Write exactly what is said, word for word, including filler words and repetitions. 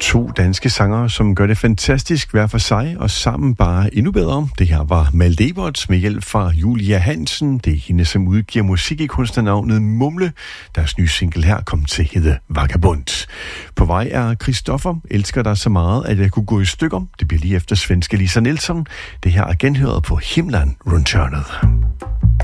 To danske sangere, som gør det fantastisk hver for sig, og sammen bare endnu bedre. Det her var Malte Ebert med hjælp fra Julia Hansen. Det er hende, som udgiver musik i kunstnernavnet Mumle. Deres nye single her kom til at hedde Vagabond. På vej er Christoffer, elsker dig så meget, at jeg kunne gå i stykker. Det bliver lige efter svenske Lisa Nilsson. Det her er genhøret på Himlen rundt hjørnet.